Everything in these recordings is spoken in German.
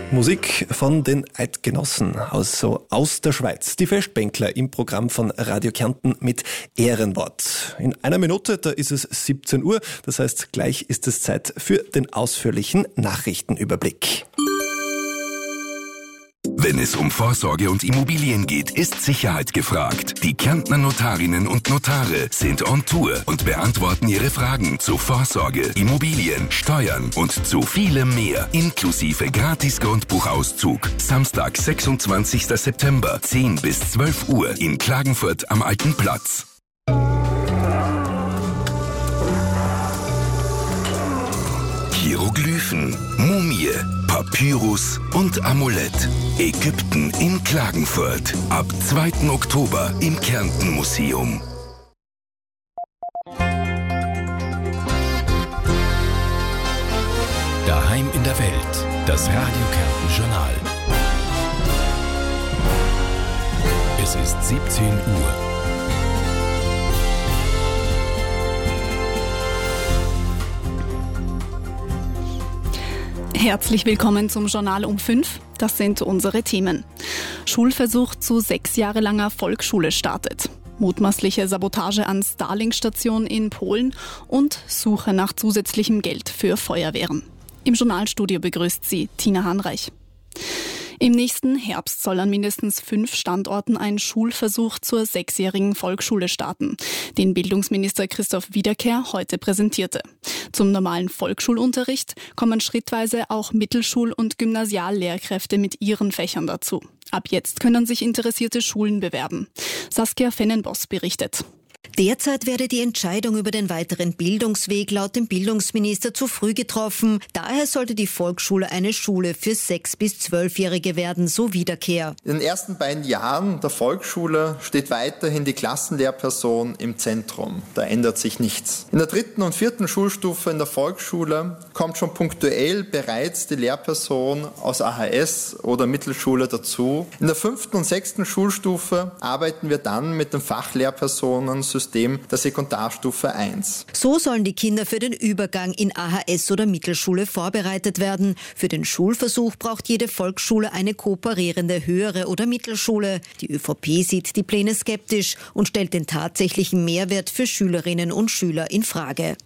Musik von den Eidgenossen aus der Schweiz. Die Festbänkler im Programm von Radio Kärnten mit Ehrenwort. In einer Minute, da ist es 17 Uhr. Das heißt, gleich ist es Zeit für den ausführlichen Nachrichtenüberblick. Wenn es um Vorsorge und Immobilien geht, ist Sicherheit gefragt. Die Kärntner Notarinnen und Notare sind on Tour und beantworten Ihre Fragen zu Vorsorge, Immobilien, Steuern und zu vielem mehr, inklusive Gratis-Grundbuchauszug. Samstag, 26. September, 10 bis 12 Uhr in Klagenfurt am Alten Platz. Hieroglyphen, Mumie, Papyrus und Amulett. Ägypten in Klagenfurt. Ab 2. Oktober im Kärnten-Museum. Daheim in der Welt. Das Radio Kärnten-Journal. Es ist 17 Uhr. Herzlich willkommen zum Journal um 5. Das sind unsere Themen. Schulversuch zu 6 Jahre langer Volksschule startet. Mutmaßliche Sabotage an Starlink-Station in Polen und Suche nach zusätzlichem Geld für Feuerwehren. Im Journalstudio begrüßt sie Tina Hahnreich. Im nächsten Herbst soll an mindestens 5 Standorten ein Schulversuch zur 6-jährigen Volksschule starten, den Bildungsminister Christoph Wiederkehr heute präsentierte. Zum normalen Volksschulunterricht kommen schrittweise auch Mittelschul- und Gymnasiallehrkräfte mit ihren Fächern dazu. Ab jetzt können sich interessierte Schulen bewerben. Saskia Fennenboss berichtet. Derzeit werde die Entscheidung über den weiteren Bildungsweg laut dem Bildungsminister zu früh getroffen. Daher sollte die Volksschule eine Schule für 6- bis 12-Jährige werden, so Wiederkehr. In den ersten beiden Jahren der Volksschule steht weiterhin die Klassenlehrperson im Zentrum. Da ändert sich nichts. In der 3. und 4. Schulstufe in der Volksschule kommt schon punktuell bereits die Lehrperson aus AHS oder Mittelschule dazu. In der 5. und 6. Schulstufe arbeiten wir dann mit den Fachlehrpersonen-System der Sekundarstufe 1. So sollen die Kinder für den Übergang in AHS oder Mittelschule vorbereitet werden. Für den Schulversuch braucht jede Volksschule eine kooperierende höhere oder Mittelschule. Die ÖVP sieht die Pläne skeptisch und stellt den tatsächlichen Mehrwert für Schülerinnen und Schüler in Frage.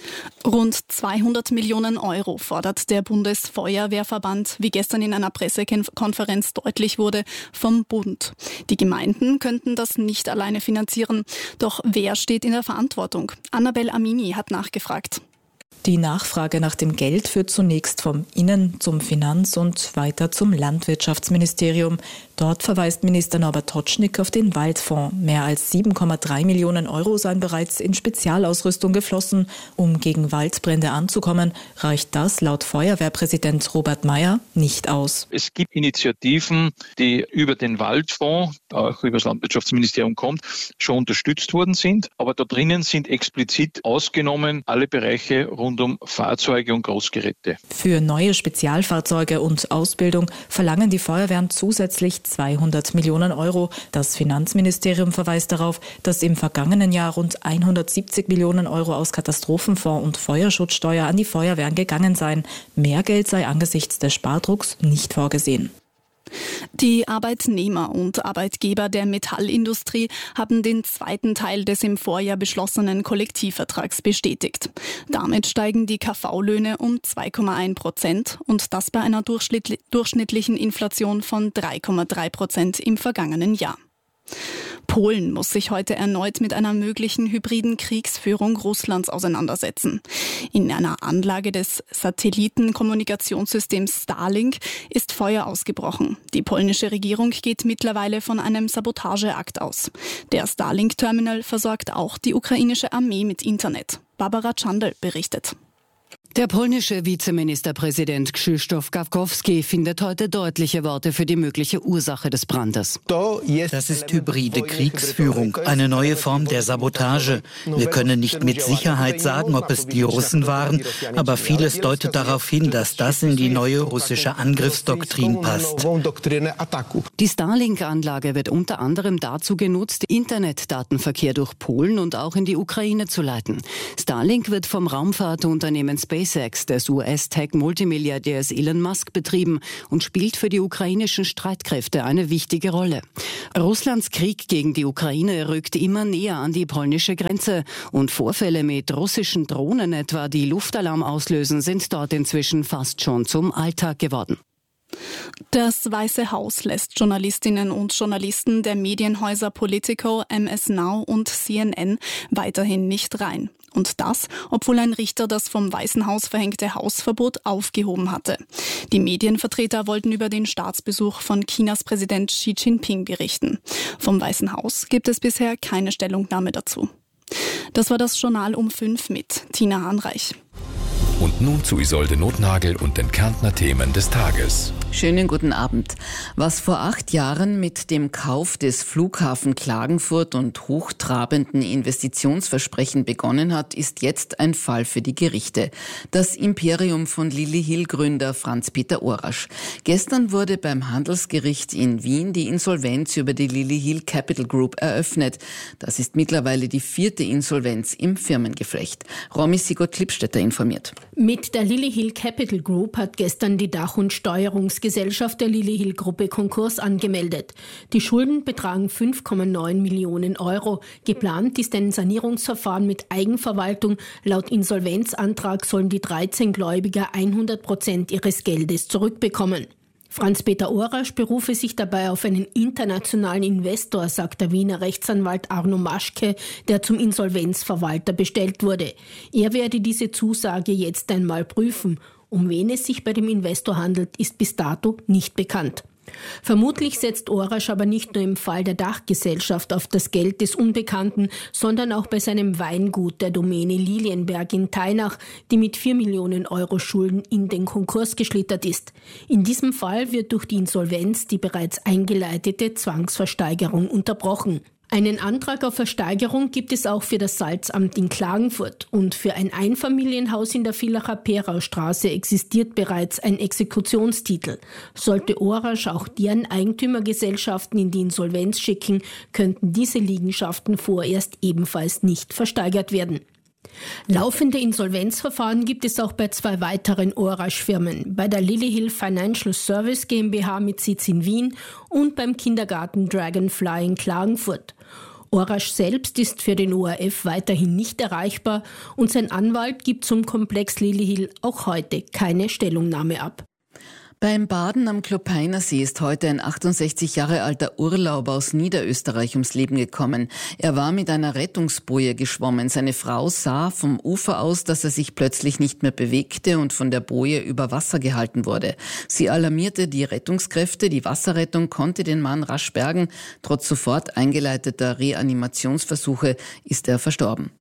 Rund 200 Millionen Euro fordert der Bundesfeuerwehrverband, wie gestern in einer Pressekonferenz deutlich wurde, vom Bund. Die Gemeinden könnten das nicht alleine finanzieren. Doch wer steht in der Verantwortung? Annabel Amini hat nachgefragt. Die Nachfrage nach dem Geld führt zunächst vom Innen- zum Finanz- und weiter zum Landwirtschaftsministerium. Dort verweist Minister Norbert Totschnig auf den Waldfonds. Mehr als 7,3 Millionen Euro seien bereits in Spezialausrüstung geflossen. Um gegen Waldbrände anzukommen, reicht das laut Feuerwehrpräsident Robert Meyer nicht aus. Es gibt Initiativen, die über den Waldfonds, auch über das Landwirtschaftsministerium kommt, schon unterstützt worden sind. Aber da drinnen sind explizit ausgenommen alle Bereiche rund um Fahrzeuge und Großgeräte. Für neue Spezialfahrzeuge und Ausbildung verlangen die Feuerwehren zusätzlich 200 Millionen Euro. Das Finanzministerium verweist darauf, dass im vergangenen Jahr rund 170 Millionen Euro aus Katastrophenfonds und Feuerschutzsteuer an die Feuerwehren gegangen seien. Mehr Geld sei angesichts des Spardrucks nicht vorgesehen. Die Arbeitnehmer und Arbeitgeber der Metallindustrie haben den zweiten Teil des im Vorjahr beschlossenen Kollektivvertrags bestätigt. Damit steigen die KV-Löhne um 2,1% und das bei einer durchschnittlichen Inflation von 3,3% im vergangenen Jahr. Polen muss sich heute erneut mit einer möglichen hybriden Kriegsführung Russlands auseinandersetzen. In einer Anlage des Satellitenkommunikationssystems Starlink ist Feuer ausgebrochen. Die polnische Regierung geht mittlerweile von einem Sabotageakt aus. Der Starlink-Terminal versorgt auch die ukrainische Armee mit Internet. Barbara Czandel berichtet. Der polnische Vizeministerpräsident Krzysztof Gawkowski findet heute deutliche Worte für die mögliche Ursache des Brandes. Das ist hybride Kriegsführung, eine neue Form der Sabotage. Wir können nicht mit Sicherheit sagen, ob es die Russen waren, aber vieles deutet darauf hin, dass das in die neue russische Angriffsdoktrin passt. Die Starlink-Anlage wird unter anderem dazu genutzt, Internetdatenverkehr durch Polen und auch in die Ukraine zu leiten. Starlink wird vom Raumfahrtunternehmen SpaceX SpaceX des US-Tech-Multimilliardärs Elon Musk betrieben und spielt für die ukrainischen Streitkräfte eine wichtige Rolle. Russlands Krieg gegen die Ukraine rückt immer näher an die polnische Grenze und Vorfälle mit russischen Drohnen etwa, die Luftalarm auslösen, sind dort inzwischen fast schon zum Alltag geworden. Das Weiße Haus lässt Journalistinnen und Journalisten der Medienhäuser Politico, MS Now und CNN weiterhin nicht rein. Und das, obwohl ein Richter das vom Weißen Haus verhängte Hausverbot aufgehoben hatte. Die Medienvertreter wollten über den Staatsbesuch von Chinas Präsident Xi Jinping berichten. Vom Weißen Haus gibt es bisher keine Stellungnahme dazu. Das war das Journal um 5 mit Tina Hahnreich. Und nun zu Isolde Nothnagel und den Kärntner Themen des Tages. Schönen guten Abend. Was vor 8 Jahren mit dem Kauf des Flughafen Klagenfurt und hochtrabenden Investitionsversprechen begonnen hat, ist jetzt ein Fall für die Gerichte. Das Imperium von Lilly Hill-Gründer Franz-Peter Orasch. Gestern wurde beim Handelsgericht in Wien die Insolvenz über die Lilly Hill Capital Group eröffnet. Das ist mittlerweile die 4. Insolvenz im Firmengeflecht. Romy Sigurd-Klippstätter informiert. Mit der Lilly Hill Capital Group hat gestern die Dach- und Steuerungsgesellschaft der Lilly Hill Gruppe Konkurs angemeldet. Die Schulden betragen 5,9 Millionen Euro. Geplant ist ein Sanierungsverfahren mit Eigenverwaltung. Laut Insolvenzantrag sollen die 13 Gläubiger 100% ihres Geldes zurückbekommen. Franz-Peter Orasch berufe sich dabei auf einen internationalen Investor, sagt der Wiener Rechtsanwalt Arno Maschke, der zum Insolvenzverwalter bestellt wurde. Er werde diese Zusage jetzt einmal prüfen. Um wen es sich bei dem Investor handelt, ist bis dato nicht bekannt. Vermutlich setzt Orasch aber nicht nur im Fall der Dachgesellschaft auf das Geld des Unbekannten, sondern auch bei seinem Weingut der Domäne Lilienberg in Teinach, die mit 4 Millionen Euro Schulden in den Konkurs geschlittert ist. In diesem Fall wird durch die Insolvenz die bereits eingeleitete Zwangsversteigerung unterbrochen. Einen Antrag auf Versteigerung gibt es auch für das Salzamt in Klagenfurt und für ein Einfamilienhaus in der Villacher Peraustraße existiert bereits ein Exekutionstitel. Sollte Orasch auch deren Eigentümergesellschaften in die Insolvenz schicken, könnten diese Liegenschaften vorerst ebenfalls nicht versteigert werden. Laufende Insolvenzverfahren gibt es auch bei 2 weiteren Orasch-Firmen, bei der Lilly Hill Financial Service GmbH mit Sitz in Wien und beim Kindergarten Dragonfly in Klagenfurt. Orasch selbst ist für den ORF weiterhin nicht erreichbar und sein Anwalt gibt zum Komplex Lilly Hill auch heute keine Stellungnahme ab. Beim Baden am Klopeiner See ist heute ein 68 Jahre alter Urlauber aus Niederösterreich ums Leben gekommen. Er war mit einer Rettungsboje geschwommen. Seine Frau sah vom Ufer aus, dass er sich plötzlich nicht mehr bewegte und von der Boje über Wasser gehalten wurde. Sie alarmierte die Rettungskräfte. Die Wasserrettung konnte den Mann rasch bergen. Trotz sofort eingeleiteter Reanimationsversuche ist er verstorben.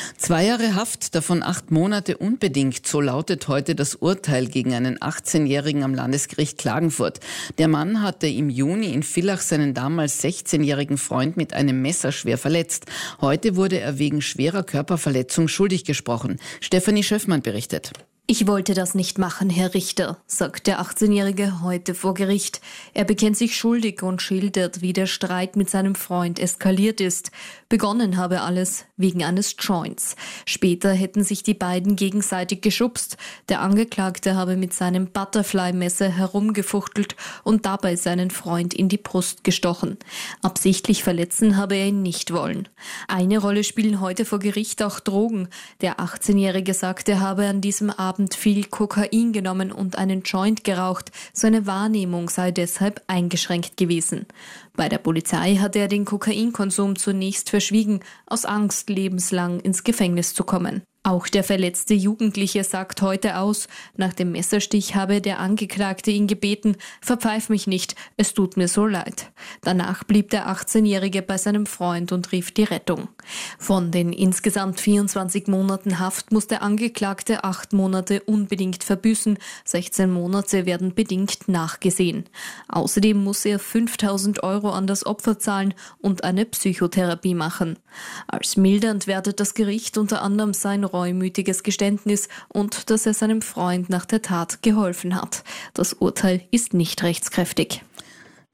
2 Jahre Haft, davon 8 Monate unbedingt, so lautet heute das Urteil gegen einen 18-Jährigen am Landesgericht Klagenfurt. Der Mann hatte im Juni in Villach seinen damals 16-jährigen Freund mit einem Messer schwer verletzt. Heute wurde er wegen schwerer Körperverletzung schuldig gesprochen. Stefanie Schöffmann berichtet. Ich wollte das nicht machen, Herr Richter, sagt der 18-Jährige heute vor Gericht. Er bekennt sich schuldig und schildert, wie der Streit mit seinem Freund eskaliert ist. Begonnen habe alles wegen eines Joints. Später hätten sich die beiden gegenseitig geschubst. Der Angeklagte habe mit seinem Butterfly-Messer herumgefuchtelt und dabei seinen Freund in die Brust gestochen. Absichtlich verletzen habe er ihn nicht wollen. Eine Rolle spielen heute vor Gericht auch Drogen. Der 18-Jährige sagt, er habe an diesem Abend viel Kokain genommen und einen Joint geraucht. Seine Wahrnehmung sei deshalb eingeschränkt gewesen. Bei der Polizei hatte er den Kokainkonsum zunächst verschwiegen, aus Angst, lebenslang ins Gefängnis zu kommen. Auch der verletzte Jugendliche sagt heute aus, nach dem Messerstich habe der Angeklagte ihn gebeten, verpfeif mich nicht, es tut mir so leid. Danach blieb der 18-Jährige bei seinem Freund und rief die Rettung. Von den insgesamt 24 Monaten Haft muss der Angeklagte 8 Monate unbedingt verbüßen, 16 Monate werden bedingt nachgesehen. Außerdem muss er 5.000 Euro an das Opfer zahlen und eine Psychotherapie machen. Als mildernd wertet das Gericht unter anderem sein reumütiges Geständnis und dass er seinem Freund nach der Tat geholfen hat. Das Urteil ist nicht rechtskräftig.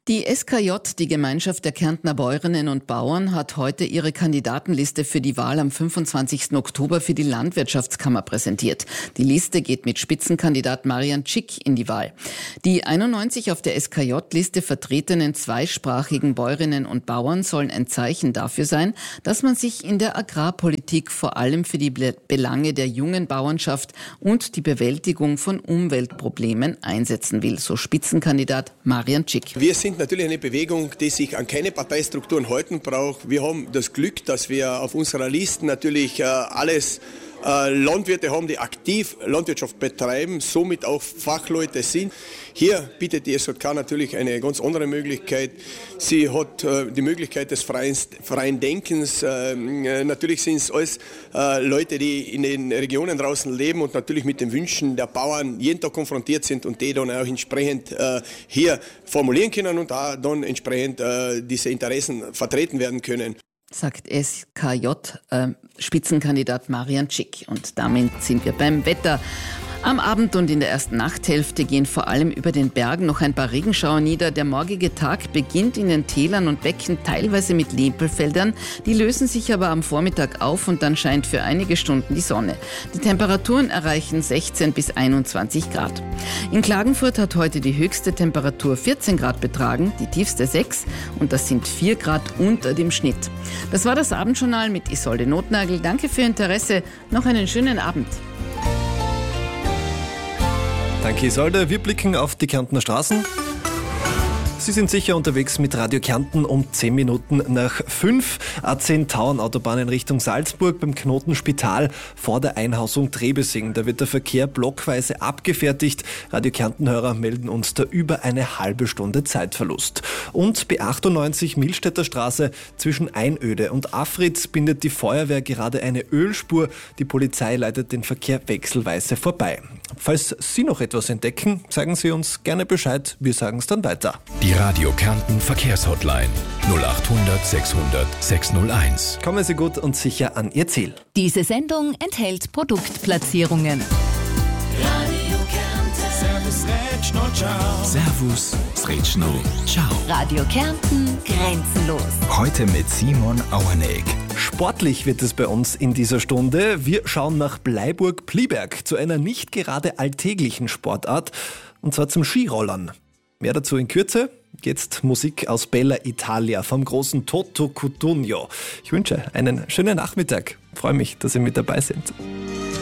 Die SKJ, die Gemeinschaft der Kärntner Bäuerinnen und Bauern, hat heute ihre Kandidatenliste für die Wahl am 25. Oktober für die Landwirtschaftskammer präsentiert. Die Liste geht mit Spitzenkandidat Marian Tschick in die Wahl. Die 91 auf der SKJ-Liste vertretenen zweisprachigen Bäuerinnen und Bauern sollen ein Zeichen dafür sein, dass man sich in der Agrarpolitik vor allem für die Belange der jungen Bauernschaft und die Bewältigung von Umweltproblemen einsetzen will, so Spitzenkandidat Marian Tschick. Wir sind natürlich eine Bewegung, die sich an keine Parteistrukturen halten braucht. Wir haben das Glück, dass wir auf unserer Liste natürlich alles Landwirte haben, die aktiv Landwirtschaft betreiben, somit auch Fachleute sind. Hier bietet die SJK natürlich eine ganz andere Möglichkeit. Sie hat die Möglichkeit des freien Denkens. Natürlich sind es alles Leute, die in den Regionen draußen leben und natürlich mit den Wünschen der Bauern jeden Tag konfrontiert sind und die dann auch entsprechend hier formulieren können und auch dann entsprechend diese Interessen vertreten werden können. Sagt SKJ-Spitzenkandidat Marian Tschick. Und damit sind wir beim Wetter. Am Abend und in der ersten Nachthälfte gehen vor allem über den Bergen noch ein paar Regenschauer nieder. Der morgige Tag beginnt in den Tälern und Becken teilweise mit Lepelfeldern. Die lösen sich aber am Vormittag auf und dann scheint für einige Stunden die Sonne. Die Temperaturen erreichen 16 bis 21 Grad. In Klagenfurt hat heute die höchste Temperatur 14 Grad betragen, die tiefste 6 und das sind 4 Grad unter dem Schnitt. Das war das Abendjournal mit Isolde Notnagel. Danke für Ihr Interesse. Noch einen schönen Abend. Danke Isolde. Wir blicken auf die Kärntner Straßen. Sie sind sicher unterwegs mit Radio Kärnten um 10 Minuten nach 5. A10 Tauern-Autobahn in Richtung Salzburg beim Knoten Spital vor der Einhausung Trebesing. Da wird der Verkehr blockweise abgefertigt. Radio Kärnten-Hörer melden uns da über eine halbe Stunde Zeitverlust. Und B98 Millstätter Straße zwischen Einöde und Afritz bindet die Feuerwehr gerade eine Ölspur. Die Polizei leitet den Verkehr wechselweise vorbei. Falls Sie noch etwas entdecken, sagen Sie uns gerne Bescheid. Wir sagen es dann weiter. Die Radio Kärnten Verkehrshotline 0800 600 601. Kommen Sie gut und sicher an Ihr Ziel. Diese Sendung enthält Produktplatzierungen. Radio Kärnten. Servus, Sretschno, ciao. Radio Kärnten, grenzenlos. Heute mit Simon Auerneck. Sportlich wird es bei uns in dieser Stunde. Wir schauen nach Bleiburg-Pliberg zu einer nicht gerade alltäglichen Sportart, und zwar zum Skirollern. Mehr dazu in Kürze. Jetzt Musik aus Bella Italia vom großen Toto Cutugno. Ich wünsche einen schönen Nachmittag. Freue mich, dass Sie mit dabei sind.